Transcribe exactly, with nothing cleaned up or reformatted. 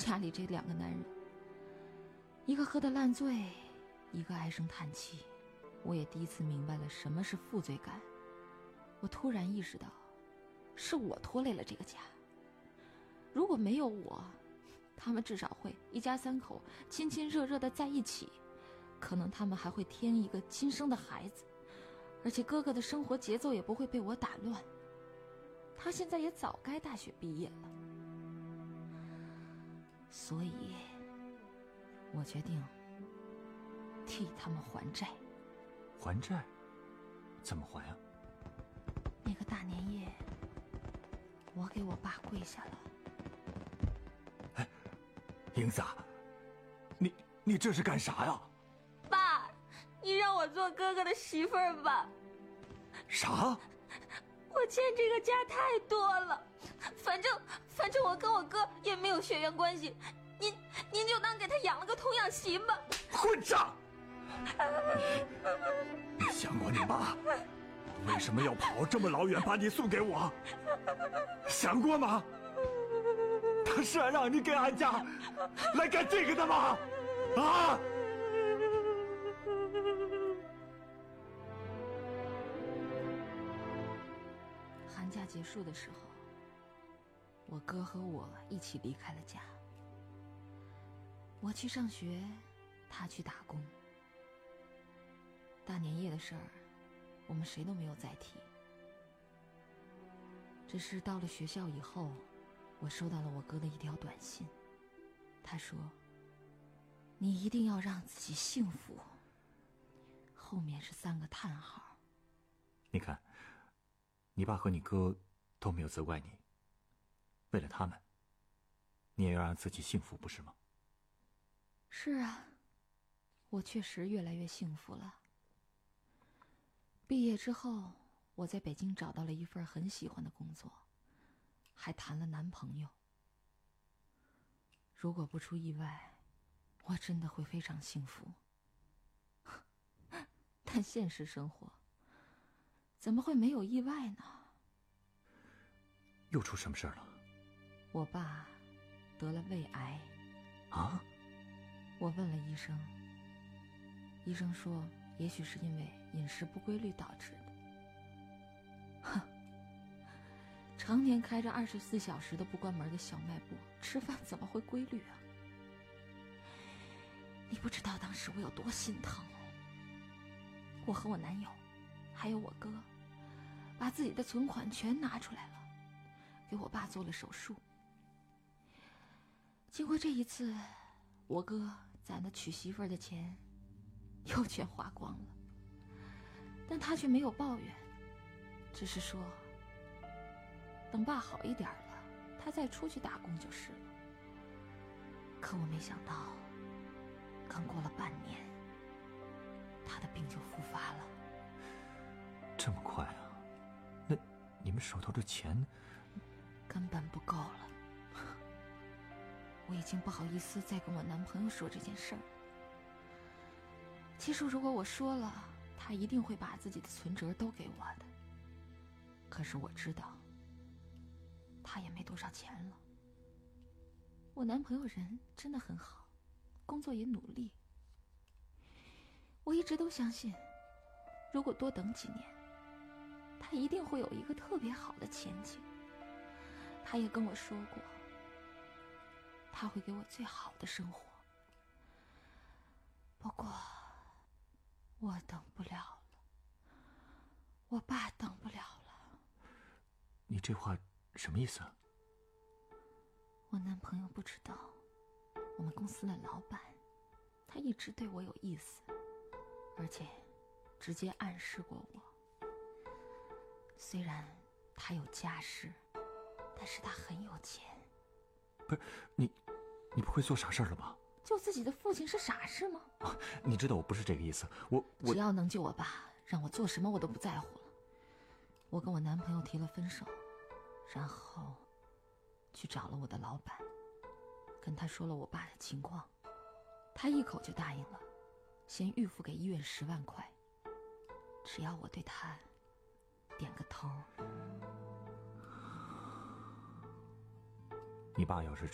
家里这两个男人，一个喝得烂醉，一个唉声叹气。我也第一次明白了什么是负罪感。我突然意识到，是我拖累了这个家。如果没有我，他们至少会一家三口亲亲热热的在一起，可能他们还会添一个亲生的孩子，而且哥哥的生活节奏也不会被我打乱。他现在也早该大学毕业了，所以我决定替他们还债。 还债？怎么还啊？ 那个大年夜，我给我爸跪下了。 哎，英子啊，你你这是干啥呀？ 爸，你让我做哥哥的媳妇儿吧。 啥？ 我欠这个家太多了，反正反正我跟我哥也没有血缘关系，您您就当给他养了个童养媳吧。 混账！你想过你妈为什么要跑这么老远把你送给我？想过吗？他是让你跟俺家来干这个的吗？啊！ 寒假结束的时候，我哥和我一起离开了家。我去上学，他去打工。大年夜的事儿，我们谁都没有再提。只是到了学校以后，我收到了我哥的一条短信，他说：“你一定要让自己幸福。”后面是三个叹号。 你看，你爸和你哥都没有责怪你，为了他们，你也要让自己幸福，不是吗？ 是啊，我确实越来越幸福了。毕业之后，我在北京找到了一份很喜欢的工作，还谈了男朋友。如果不出意外，我真的会非常幸福。但现实生活怎么会没有意外呢？ 又出什么事儿了？ 我爸得了胃癌。 啊？ 我问了医生，医生说也许是因为饮食不规律导致的。哼，常年开着二十四小时都不关门的小卖部，吃饭怎么会规律啊？你不知道当时我有多心疼。我和我男友还有我哥把自己的存款全拿出来了，给我爸做了手术。经过这一次，我哥攒的娶媳妇儿的钱又全花光了，但他却没有抱怨，只是说等爸好一点了，他再出去打工就是了。可我没想到，刚过了半年，他的病就复发了。 这么快啊？那你们手头的钱根本不够了。我已经不好意思再跟我男朋友说这件事儿。其实如果我说了，他一定会把自己的存折都给我的。可是我知道，他也没多少钱了。我男朋友人真的很好，工作也努力。我一直都相信，如果多等几年，他一定会有一个特别好的前景。他也跟我说过，他会给我最好的生活。不过我等不了了，我爸等不了了。 你这话什么意思啊？ 我男朋友不知道，我们公司的老板他一直对我有意思，而且直接暗示过我。虽然他有家室，但是他很有钱。 不是你，你不会做傻事了吧？ 救自己的父亲是傻事吗？ 啊，你知道我不是这个意思，我我只要能救我爸，让我做什么我都不在乎了。我跟我男朋友提了分手，然后去找了我的老板，跟他说了我爸的情况，他一口就答应了，先预付给医院十万块，只要我对他点个头。 你爸要是